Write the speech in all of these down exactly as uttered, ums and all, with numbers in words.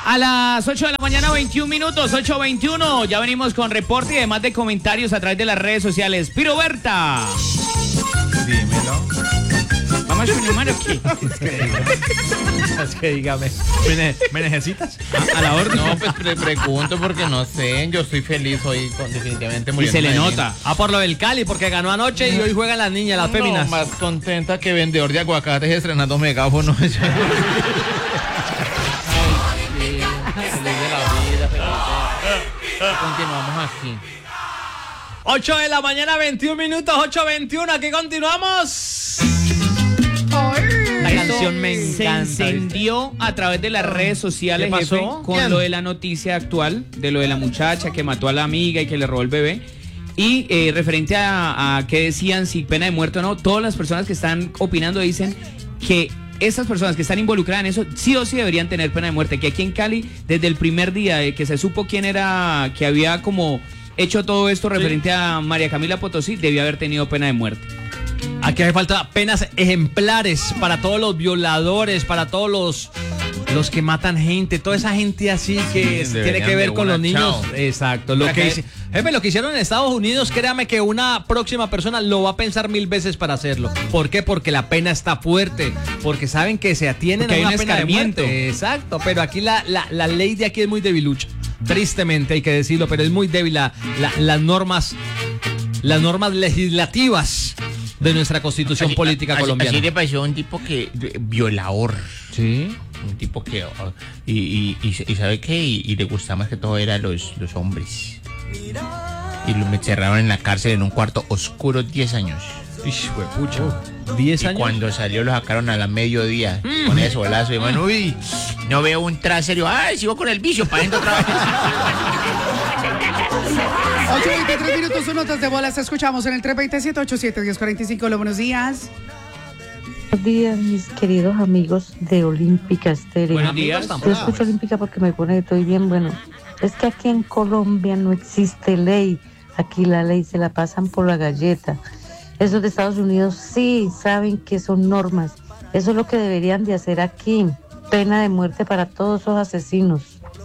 A las ocho de la mañana, veintiún minutos, ocho veintiuno. Ya venimos con reporte y además de comentarios a través de las redes sociales. Piroberta. Dímelo. Vamos a un número aquí. Es que dígame. Es que dígame. ¿Me, ne ¿me necesitas? A, a la orden. No, pues pre pregunto porque no sé. Yo estoy feliz hoy, con, definitivamente muy Y se le nota. Ah, por lo del Cali, porque ganó anoche y hoy juegan las niñas, las féminas. No, más contenta que vendedor de aguacates estrenando megáfono. Continuamos aquí. ocho de la mañana, veintiún minutos, ocho veintiuno. Aquí continuamos. La canción me Se encanta. encendió a través de las redes sociales, ¿Qué pasó? jefe, con ¿Quién? lo de la noticia actual, de lo de la muchacha que mató a la amiga y que le robó el bebé. Y eh, referente a, a qué decían, si pena de muerte o no, todas las personas que están opinando dicen que estas personas que están involucradas en eso sí o sí deberían tener pena de muerte, que aquí en Cali, desde el primer día de que se supo quién era, que había como hecho todo esto referente sí. a María Camila Potosí, debió haber tenido pena de muerte. Aquí hace falta penas ejemplares para todos los violadores, para todos los, los que matan gente, toda esa gente así que sí, tiene que ver con los niños. Chao. Exacto. Lo que, que... Jefe, lo que hicieron en Estados Unidos, créame que una próxima persona lo va a pensar mil veces para hacerlo. ¿Por qué? Porque la pena está fuerte, porque saben que se atienen porque a una pena de muerte. Exacto, pero aquí la, la, la ley de aquí es muy debilucha. Tristemente hay que decirlo, pero es muy débil la, la, las normas, las normas legislativas de nuestra constitución así, política así, colombiana. Así le pasó a un tipo que, violador. Sí. Un tipo que, y, y, y, y ¿sabe qué? Y, y le gustaba más que todo era los, los hombres. Y lo me cerraron en la cárcel en un cuarto oscuro diez años. Ish, pucha. diez años. Y cuando salió lo sacaron a la mediodía mm. con ese bolazo. Y bueno, uy, no veo un trasero. Ay, sigo con el vicio para adentro otra vez. ocho veintitrés minutos, son notas de bolas. Escuchamos en el tres veintisiete, ochenta y siete, diez cuarenta y cinco. Hola, buenos días. Buenos días, mis queridos amigos de Olímpica Estéreo. Buenos días. Yo escucho Olímpica porque me pone estoy bien. Bueno, es que aquí en Colombia no existe ley. Aquí la ley se la pasan por la galleta. Esos de Estados Unidos sí saben que son normas. Eso es lo que deberían de hacer aquí. Pena de muerte para todos esos asesinos.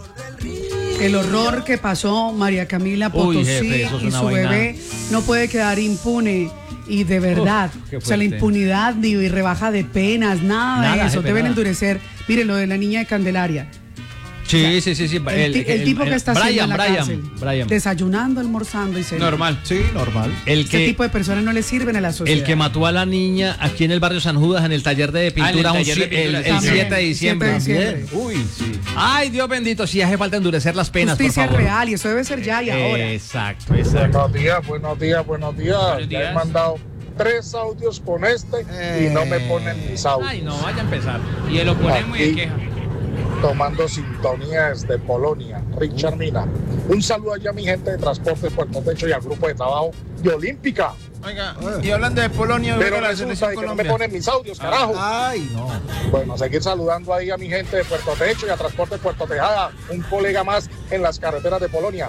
El horror que pasó María Camila Potosí Uy, jefe, y su vaina. Bebé no puede quedar impune. Y de verdad, Uf, o sea, la impunidad ni rebaja de penas, nada, nada de eso. Jefe, Deben nada. endurecer. Miren lo de la niña de Candelaria. Sí, o sea, sí, sí, sí. El, el, el, el tipo el, que está Brian, haciendo en la Brian, cárcel, Brian. desayunando, almorzando y cenando. Normal. Sí, normal. El que, Este tipo de personas no le sirven a la sociedad. El que mató a la niña aquí en el barrio San Judas, en el taller de pintura, ah, el, taller de pintura el, el siete de diciembre. siete de diciembre. Uy, sí. Ay, Dios bendito, sí hace falta endurecer las penas, Justicia por favor. real, y eso debe ser ya y ahora. Exacto, exacto. Buenos días, buenos días, buenos días. Buenos días. Ya he mandado tres audios con este eh... y no me ponen mis audios. Ay, no, vaya a empezar. Y él lo pone muy de queja. Tomando sintonías de Polonia, Richard Mina. Un saludo allá a mi gente de Transporte Puerto Techo y al grupo de trabajo de Olímpica. Oiga, y hablando de Polonia, pero la resulta que no me ponen mis audios, carajo. Ay, no. Bueno, seguir saludando ahí a mi gente de Puerto Techo y a Transporte Puerto Tejada, un colega más en las carreteras de Polonia.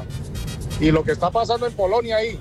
Y lo que está pasando en Polonia ahí,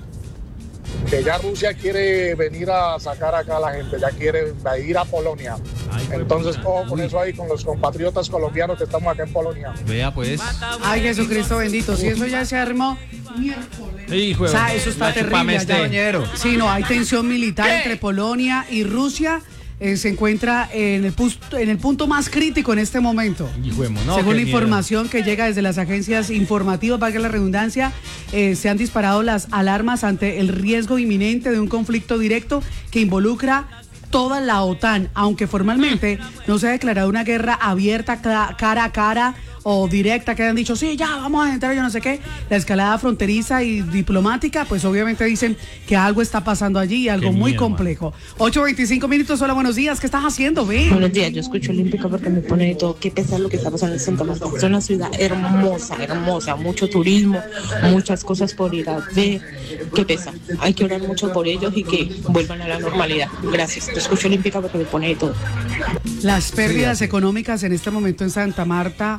que ya Rusia quiere venir a sacar acá a la gente, ya quiere ir a Polonia. Ay, Entonces, ojo con eso ahí, con los compatriotas colombianos que estamos acá en Polonia. Vea, pues. Ay, Jesucristo bendito, si eso ya se armó miércoles. Hijo, o sea, eso está terrible. Este. Sí, no, hay tensión militar ¿Qué? entre Polonia y Rusia. Eh, se encuentra en el, punto, en el punto más crítico en este momento. Hijemos, no, Según la información que llega desde las agencias informativas, valga la redundancia, eh, se han disparado las alarmas ante el riesgo inminente de un conflicto directo que involucra toda la OTAN, aunque formalmente no se ha declarado una guerra abierta cara a cara o directa, que hayan dicho, sí, ya, vamos a entrar, yo no sé qué. La escalada fronteriza y diplomática, pues obviamente dicen que algo está pasando allí, algo qué muy miedo, complejo. ocho veinticinco minutos, hola, buenos días, ¿qué estás haciendo, ve? Buenos días, yo escucho Olímpica porque me pone de todo, qué pesar lo que está pasando en Santa Marta. Es una ciudad hermosa, hermosa, mucho turismo, muchas cosas por ir a ver, qué pesa. Hay que orar mucho por ellos y que vuelvan a la normalidad. Gracias, yo escucho Olímpica porque me pone de todo. Las pérdidas sí, económicas en este momento en Santa Marta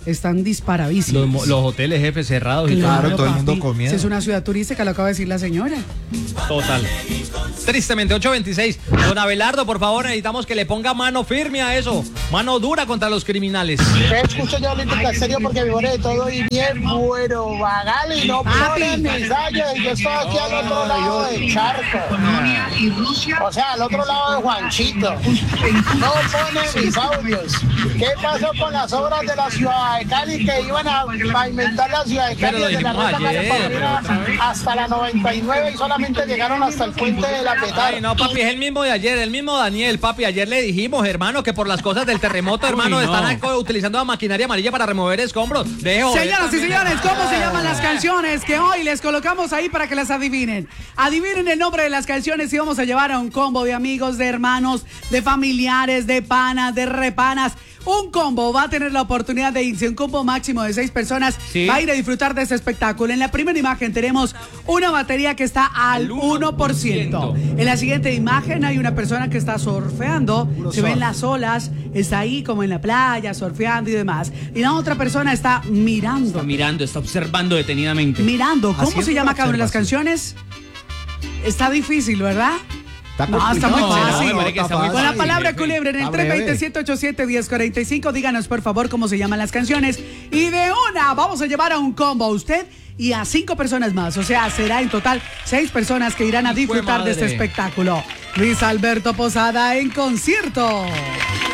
están disparadísimos. Los, los hoteles, jefes, cerrados. Claro, y todo el mundo papi. comiendo. Si es una ciudad turística, lo acaba de decir la señora. Total. Tristemente, ocho veintiséis. Don Abelardo, por favor, necesitamos que le ponga mano firme a eso. Mano dura contra los criminales. ¿Qué escucho yo ahorita en serio? Porque mi de todo y bien bueno, vagal y no ponen mensajes. Yo estoy aquí al otro lado del charco. O sea, al otro lado de Juanchito. No ponen mis audios. ¿Qué pasó con las obras de la ciudad de Cali que iban a pavimentar la ciudad de Cali desde la ruta María hasta la noventa y nueve y solamente llegaron hasta el puente de la Petar? Ay, no, papi, es el mismo de ayer, el mismo Daniel, papi. Ayer le dijimos, hermano, que por las cosas del terremoto, hermano, Uy, no. están utilizando la maquinaria amarilla para remover escombros. Dejo, Señoras y señores, ¿cómo se llaman las canciones que hoy les colocamos ahí para que las adivinen? Adivinen el nombre de las canciones y vamos a llevar a un combo de amigos, de hermanos, de familiares, de panas, de repanas. Un combo va a tener la oportunidad de irse, un combo máximo de seis personas. Sí. Va a ir a disfrutar de este espectáculo. En la primera imagen tenemos una batería que está al uno por ciento. En la siguiente imagen hay una persona que está surfeando. Puro Se ven surf. las olas, está ahí como en la playa, surfeando y demás. Y la otra persona está mirando. Está mirando, está observando detenidamente. Mirando. ¿Cómo Haciendo se llama una cada una de las observación. canciones? Está difícil, ¿verdad? Está No, está muy complicado. fácil. me parece que está muy Con la fácil, palabra jefe. culebra en el Está tres breve. dos siete ocho siete uno cero cuatro cinco, díganos por favor cómo se llaman las canciones. Y de una vamos a llevar a un combo a usted y a cinco personas más. O sea, será en total seis personas que irán a Hijo de disfrutar de este madre. espectáculo. Luis Alberto Posada en concierto.